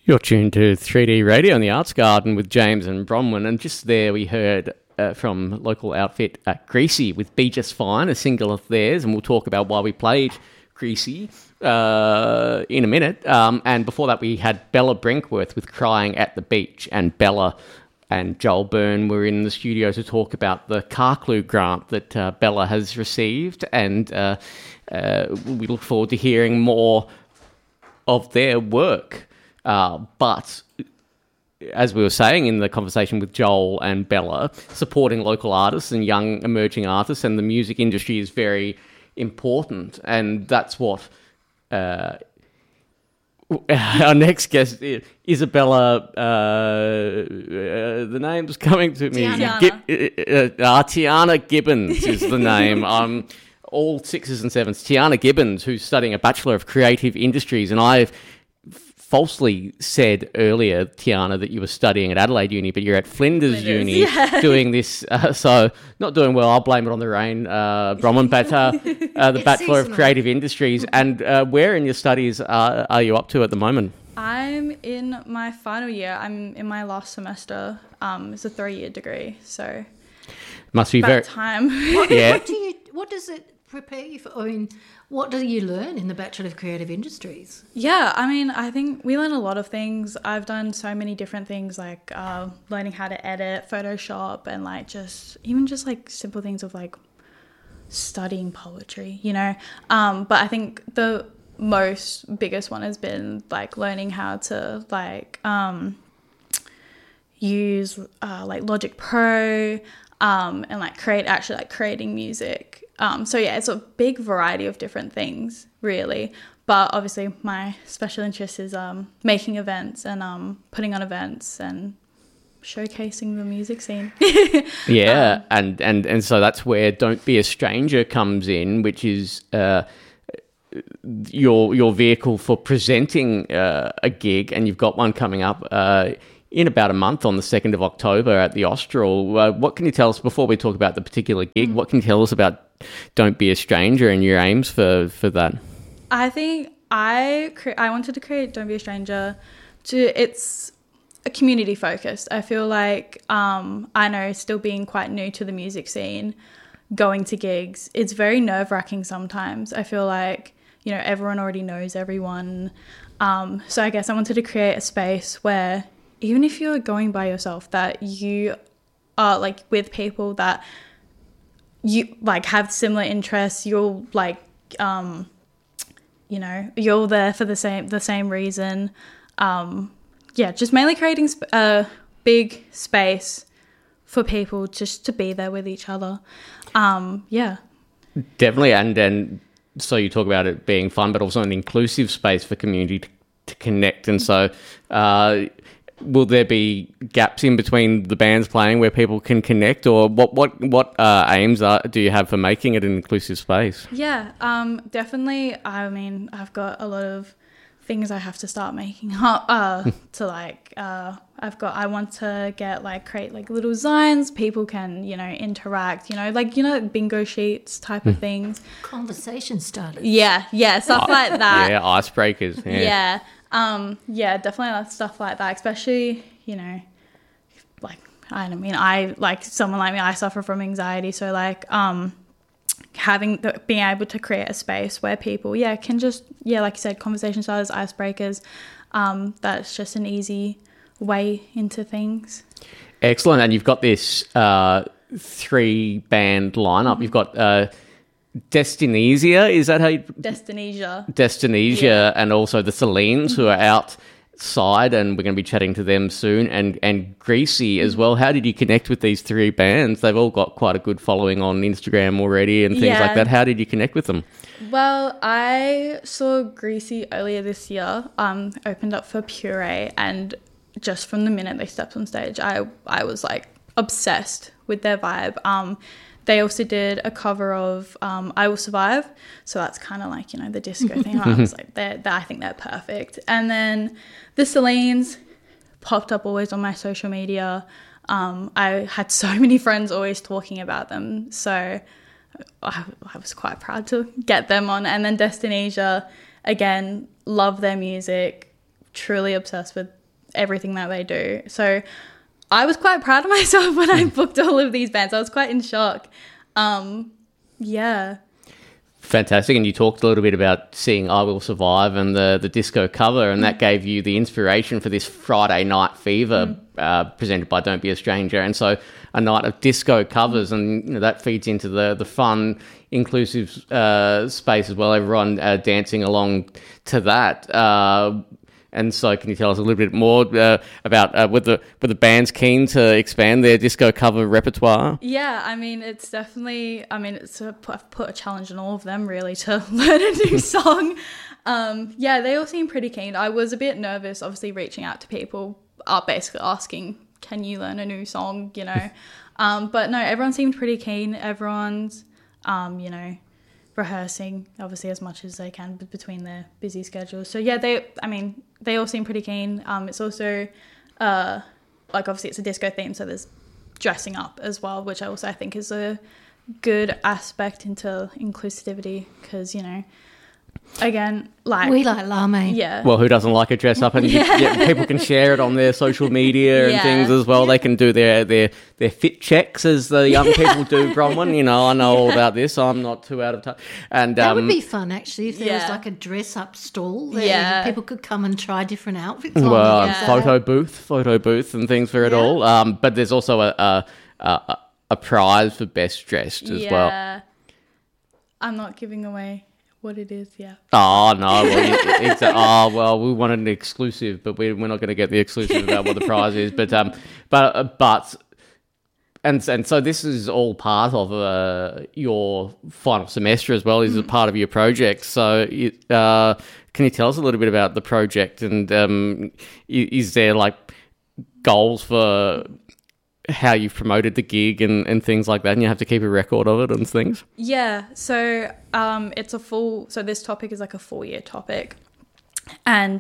You're tuned to 3D Radio on the Arts Garden with James and Bronwyn, and just there we heard from local outfit Greasy with Be Just Fine, a single of theirs, and we'll talk about why we played Greasy in a minute. And before that we had Bella Brinkworth with Crying at the Beach, and Bella and Joel Byrne were in the studio to talk about the Carclew grant that Bella has received, and we look forward to hearing more of their work. But as we were saying in the conversation with Joel and Bella, supporting local artists and young emerging artists and the music industry is very important. And that's what our next guest, Isabella, the name's coming to me. Tiana Gibbons is the name. All sixes and sevens. Tiana Gibbons, who's studying a Bachelor of Creative Industries, and I've falsely said earlier, Tiana, that you were studying at Adelaide Uni, but you're at Flinders Uni doing this. So not doing well. I'll blame it on the rain, Bronwyn. But the Bachelor of Creative Industries. And where in your studies are you up to at the moment? I'm in my final year. I'm in my last semester. It's a 3-year degree, so must be about time. What does it prepare you for? I mean, what do you learn in the Bachelor of Creative Industries? Yeah, I mean, I think we learn a lot of things. I've done so many different things, like learning how to edit, Photoshop, and like just like simple things of like studying poetry, you know. But I think the biggest one has been like learning how to like use like Logic Pro and like creating music. So yeah, it's a big variety of different things, really. But obviously, my special interest is making events and putting on events and showcasing the music scene. Yeah, and so that's where Don't Be a Stranger comes in, which is your vehicle for presenting a gig, and you've got one coming up in about a month on the 2nd of October at the Austral. What can you tell us, before we talk about the particular gig, what can you tell us about Don't Be a Stranger and your aims for that? I think I wanted to create Don't Be a Stranger it's a community focused. I feel like, I know, still being quite new to the music scene, going to gigs, it's very nerve-wracking sometimes. I feel like, you know, everyone already knows everyone. So I guess I wanted to create a space where even if you're going by yourself, that you are like with people that you like have similar interests, you'll like, you know, you're there for the same reason. Yeah, just mainly creating a big space for people just to be there with each other. Yeah. Definitely. And so you talk about it being fun, but also an inclusive space for community to connect. And so, will there be gaps in between the bands playing where people can connect, or what aims do you have for making it an inclusive space? Yeah, definitely. I mean, I've got a lot of things I have to start making to like. I want to create like little signs. People can, you know, interact. You know, like bingo sheets type of things. Conversation starters. Yeah, stuff like that. Yeah, icebreakers. Yeah. Yeah, definitely stuff like that, especially, you know, like, someone like me, I suffer from anxiety. So like, being able to create a space where people, can just, like you said, conversation starters, icebreakers, that's just an easy way into things. Excellent. And you've got this 3-band lineup. You've got Destinesia, is that how you... Destinesia, and also the Celines, who are outside, and we're going to be chatting to them soon, and Greasy as well. How did you connect with these 3 bands? They've all got quite a good following on Instagram already and things like that. How did you connect with them? Well, I saw Greasy earlier this year, opened up for Puree, and just from the minute they stepped on stage, I was like obsessed with their vibe. They also did a cover of I Will Survive. So that's kind of like, you know, the disco thing. I was like, I think they're perfect. And then the Celines popped up always on my social media. I had so many friends always talking about them. So I was quite proud to get them on. And then Destinesia, again, love their music. truly obsessed with everything that they do. So I was quite proud of myself when I booked all of these bands. I was quite in shock. Yeah. Fantastic. And you talked a little bit about seeing I Will Survive and the disco cover, and that gave you the inspiration for this Friday Night Fever presented by Don't Be a Stranger. And so a night of disco covers, and you know, that feeds into the fun, inclusive space as well, everyone dancing along to that. And so can you tell us a little bit more about were the bands keen to expand their disco cover repertoire? Yeah, I mean, it's definitely, I've put a challenge on all of them really to learn a new song. Yeah, they all seem pretty keen. I was a bit nervous, obviously, reaching out to people, basically asking, can you learn a new song, you know? But no, everyone seemed pretty keen. Everyone's, you know, rehearsing obviously as much as they can between their busy schedules. So yeah, they all seem pretty keen. It's also like obviously it's a disco theme, so there's dressing up as well, which I think is a good aspect into inclusivity, because, you know, again, like we like Lame. Yeah. Well, who doesn't like a dress up? And people can share it on their social media and things as well. They can do their fit checks, as the young people do, Bronwyn. You know, I know all about this. I'm not too out of touch. And that would be fun, actually, if there was like a dress up stall there. Yeah. People could come and try different outfits. Well, photo booth and things for it all. But there's also a prize for best dressed as well. Yeah. I'm not giving away what it is, yeah. Oh no! Well, we wanted an exclusive, but we're not going to get the exclusive about what the prize is. But so this is all part of your final semester as well. Is a part of your project. So, can you tell us a little bit about the project, and is there like goals for how you've promoted the gig and things like that, and you have to keep a record of it and things? Yeah, so so this topic is like a 4-year topic, and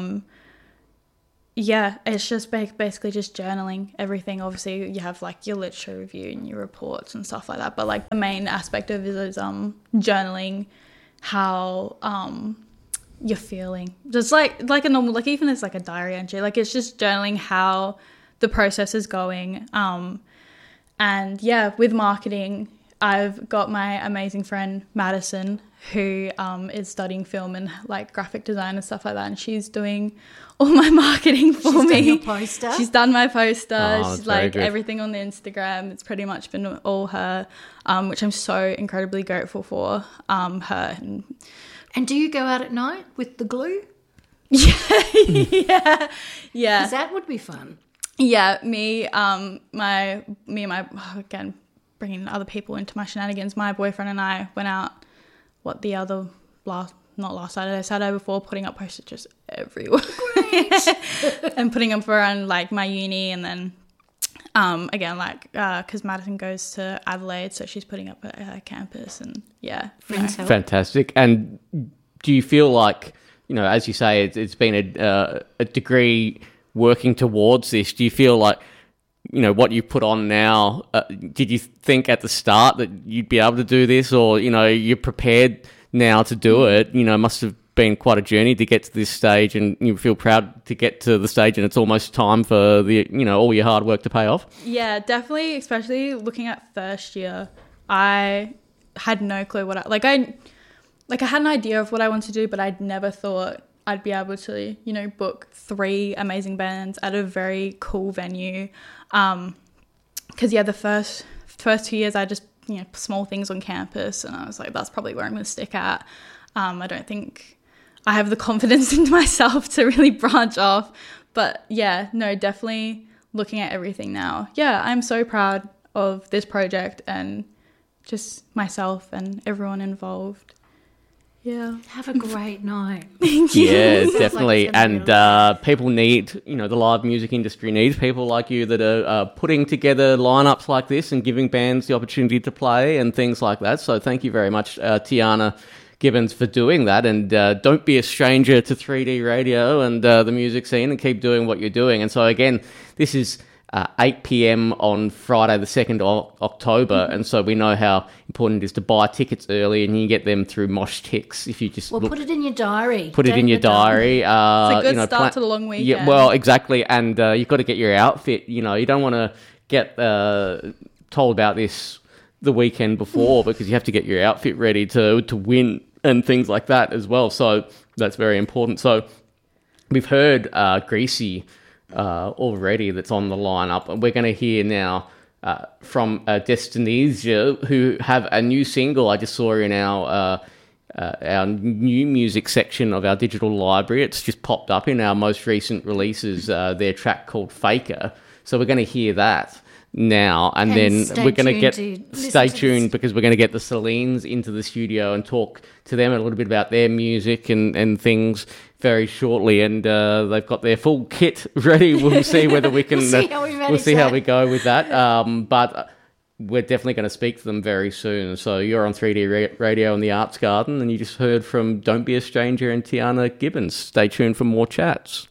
it's just basically just journaling everything. Obviously you have like your literature review and your reports and stuff like that, but like the main aspect of it is journaling how you're feeling, just like a normal, like even as like a diary entry, like it's just journaling how the process is going. And yeah, with marketing, I've got my amazing friend Madison, who is studying film and like graphic design and stuff like that, and she's doing all my marketing for me. Done your poster. She's done my poster. Oh, she's like everything on the Instagram. It's pretty much been all her, which I'm so incredibly grateful for. Her. And do you go out at night with the glue? Yeah. Because that would be fun. Yeah, me and my again, bringing other people into my shenanigans, my boyfriend and I went out, Saturday before, putting up posters just everywhere. And putting up around like my uni, and then again, like because Madison goes to Adelaide, so she's putting up at her campus, and Fantastic. And do you feel like, you know, as you say, it's been a degree working towards this? Do you feel like, you know, what you put on now, did you think at the start that you'd be able to do this, or, you know, you're prepared now to do it? You know, it must have been quite a journey to get to this stage, and you feel proud to get to the stage, and it's almost time for the, you know, all your hard work to pay off. Yeah, definitely, especially looking at first year. I had no clue what I had an idea of what I wanted to do, but I'd never thought I'd be able to, you know, book 3 amazing bands at a very cool venue. Because the first 2 years I just, you know, small things on campus, and I was like, that's probably where I'm going to stick at. I don't think I have the confidence in myself to really branch off. But yeah, no, definitely looking at everything now. Yeah, I'm so proud of this project and just myself and everyone involved. Yeah. Have a great night. Yeah, definitely. And people need, you know, the live music industry needs people like you that are putting together lineups like this and giving bands the opportunity to play and things like that. So thank you very much, Tiana Gibbons, for doing that. And don't be a stranger to 3D radio and the music scene, and keep doing what you're doing. And so again, this is 8 p.m. on Friday, the 2nd of October. And so we know how important it is to buy tickets early, and you can get them through Mosh Tix if you just put it in your diary. Put it in your diary. It's a good start to the long weekend. Yeah, well, exactly. And you've got to get your outfit. You don't want to get told about this the weekend before because you have to get your outfit ready to win and things like that as well. So that's very important. So we've heard Greasy already that's on the lineup, and we're going to hear now from Destinesia, who have a new single. I just saw in our new music section of our digital library. It's just popped up in our most recent releases, their track called Faker. So we're going to hear that now, and then we're going to stay tuned because we're going to get the Celines into the studio and talk to them a little bit about their music and things very shortly. And they've got their full kit ready. We'll see whether we can. We'll see how we go with that. But we're definitely going to speak to them very soon. So you're on 3D Radio in the Arts Garden, and you just heard from Don't Be a Stranger and Tiana Gibbons. Stay tuned for more chats.